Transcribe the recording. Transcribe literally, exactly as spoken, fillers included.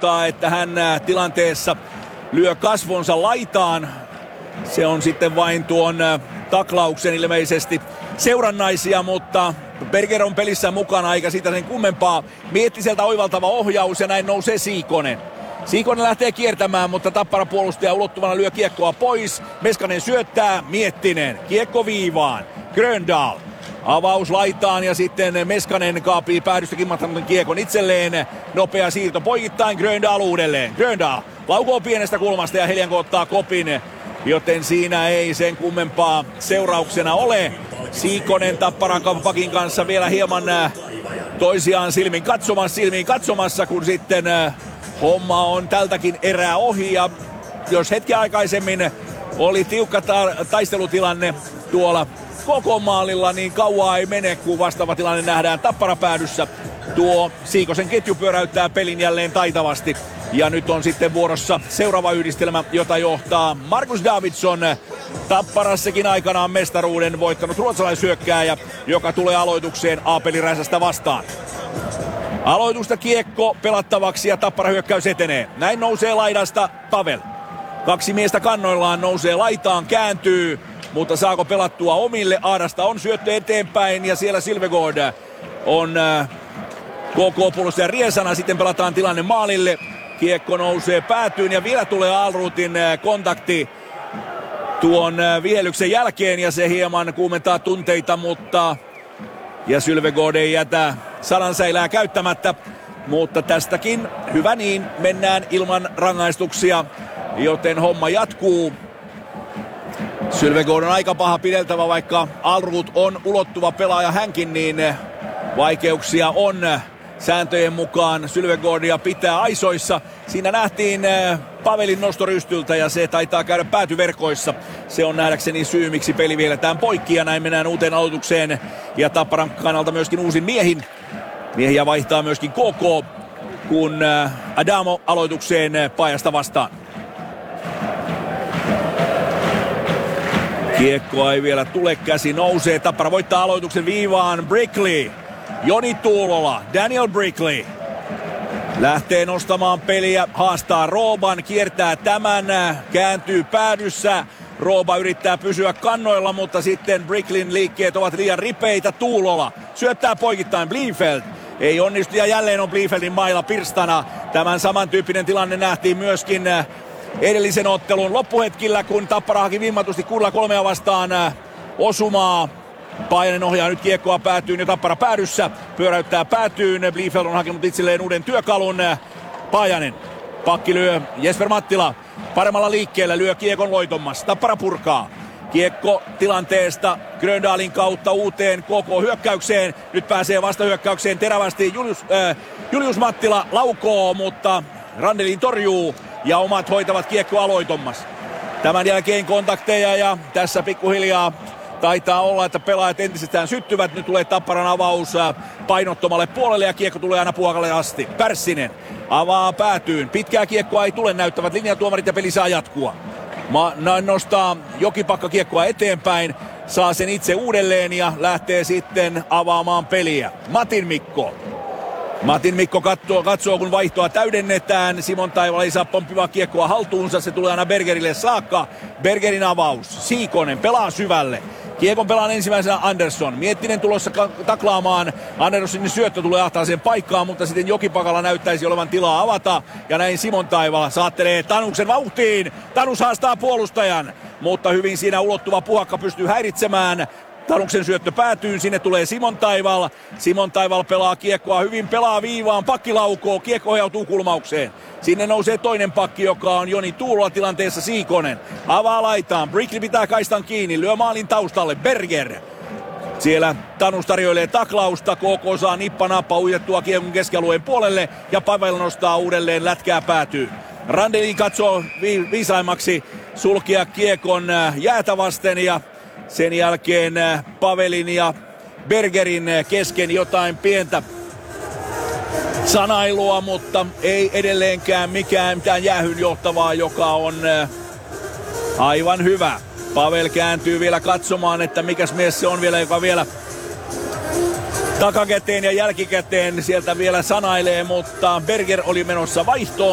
ilmoittaa, että hän tilanteessa lyö kasvonsa laitaan. Se on sitten vain tuon taklauksen ilmeisesti seurannaisia, mutta Berger on pelissä mukana eikä siitä sen kummempaa. Mietti sieltä oivaltava ohjaus ja näin nousee Siikonen. Siikonen lähtee kiertämään, mutta Tappara puolustaja ulottuvana lyö kiekkoa pois. Meskanen syöttää, Miettinen. Kiekko viivaan. Gröndal. Avaus laitaan ja sitten Meskanen kaapii päädystä kimmattanut kiekon itselleen. Nopea siirto poikittain, Gröndal uudelleen. Gröndal laukoo pienestä kulmasta ja Helianko ottaa kopin. Joten siinä ei sen kummempaa seurauksena ole. Siikonen Tapparan pakin kanssa vielä hieman toisiaan silmin katsomassa, silmiin katsomassa, kun sitten homma on tältäkin erää ohi. Ja jos hetki aikaisemmin oli tiukka ta- taistelutilanne tuolla koko maalilla, niin kauaa ei mene, kun vastaava tilanne nähdään Tappara päädyssä. Tuo Siikosen ketju pyöräyttää pelin jälleen taitavasti. Ja nyt on sitten vuorossa seuraava yhdistelmä, jota johtaa Markus Davidsson. Tapparassakin aikanaan mestaruuden voittanut ruotsalaisyökkääjä, joka tulee aloitukseen Aapeli Räsästä vastaan. Aloitusta kiekko pelattavaksi ja Tappara hyökkäys etenee. Näin nousee laidasta Pavel. Kaksi miestä kannoillaan, nousee laitaan, kääntyy, mutta saako pelattua omille? Aadasta on syöttö eteenpäin ja siellä Silvegård on K K-puolustajan riesana. Sitten pelataan tilanne maalille. Kiekko nousee päätyyn ja vielä tulee Alrutin kontakti tuon vihelyksen jälkeen ja se hieman kuumentaa tunteita, mutta ja Sylvegård ei jätä sanansäilää käyttämättä, mutta tästäkin hyvä niin, mennään ilman rangaistuksia, joten homma jatkuu. Sylvegård on aika paha pideltävä, vaikka Alrut on ulottuva pelaaja hänkin, niin vaikeuksia on. Sääntöjen mukaan Sylvegårdia pitää aisoissa. Siinä nähtiin Pavelin nostorystyltä ja se taitaa käydä päätyverkoissa. Se on nähdäkseni syy, miksi peli vieletään poikki ja näin mennään uuteen aloitukseen. Ja Tapparan kannalta myöskin uusin miehin. Miehiä vaihtaa myöskin K K, kun Adamo aloitukseen Paajasta vastaan. Kiekkoa ei vielä tule, käsi nousee. Tappara voittaa aloituksen viivaan. Brickley. Joni Tuulola, Daniel Brickley lähtee nostamaan peliä, haastaa Rooban, kiertää tämän, kääntyy päädyssä. Rooba yrittää pysyä kannoilla, mutta sitten Brickleyn liikkeet ovat liian ripeitä. Tuulola syöttää poikittain, Bliefeld ei onnistu ja jälleen on Bliefeldin mailla pirstana. Tämän samantyyppinen tilanne nähtiin myöskin edellisen ottelun loppuhetkillä, kun Tappara haki vimmatusti kuudella kolmea vastaan osumaa. Paajanen ohjaa nyt kiekkoa päätyyn ja Tappara päädyssä. Pyöräyttää päätyyn. Bliefeld on hakenut itselleen uuden työkalun. Paajanen. Pakki lyö Jesper Mattila. Paremmalla liikkeellä lyö kiekon loitommas. Tappara purkaa. Kiekko tilanteesta Gröndalin kautta uuteen K K-hyökkäykseen. Nyt pääsee vastahyökkäykseen terävästi Julius, äh, Julius Mattila laukoo, mutta Randelin torjuu ja omat hoitavat kiekkoa loitommas. Tämän jälkeen kontakteja ja tässä pikkuhiljaa taitaa olla, että pelaajat entisestään syttyvät. Nyt tulee Tapparan avaus painottomalle puolelle ja kiekko tulee aina Puokalle asti. Pärssinen avaa päätyyn. Pitkää kiekkoa ei tule, näyttävät linjatuomarit ja peli saa jatkua. Ma- nostaa Jokipakka kiekkoa eteenpäin. Saa sen itse uudelleen ja lähtee sitten avaamaan peliä. Matin Mikko. Matin Mikko katsoo, katsoo kun vaihtoa täydennetään. Simon Taivala ei saa pomppivaa kiekkoa haltuunsa. Se tulee aina Bergerille saakka. Bergerin avaus. Siikonen pelaa syvälle. Kiekon pelaan ensimmäisenä Andersson. Miettinen tulossa ka- taklaamaan. Anderssonin syöttö tulee ahtaaseen paikkaan, mutta sitten Jokipakalla näyttäisi olevan tilaa avata. Ja näin Simon Taivala saattelee Tanuksen vauhtiin. Tanus haastaa puolustajan, mutta hyvin siinä ulottuva puhakka pystyy häiritsemään. Tanuksen syöttö päätyy, sinne tulee Simon Taival. Simon Taival pelaa kiekkoa hyvin, pelaa viivaan, pakki laukoo, kiekko ohjautuu kulmaukseen. Sinne nousee toinen pakki, joka on Joni Tuulola tilanteessa Siikonen. Avaa laitaan, Brickley pitää kaistan kiinni, lyö maalin taustalle, Berger. Siellä Tanus tarjoilee taklausta, K K saa nippanappa uitettua kiekon keskialueen puolelle ja Pavel nostaa uudelleen, lätkää päätyy. Randelin katsoo vi- viisaimmaksi sulkea kiekon jäätä vasten ja sen jälkeen Pavelin ja Bergerin kesken jotain pientä sanailua, mutta ei edelleenkään mikään mitään jäähyn johtavaa, joka on aivan hyvä. Pavel kääntyy vielä katsomaan, että mikäs mies se on vielä, joka vielä takakäteen ja jälkikäteen sieltä vielä sanailee, mutta Berger oli menossa vaihtoon.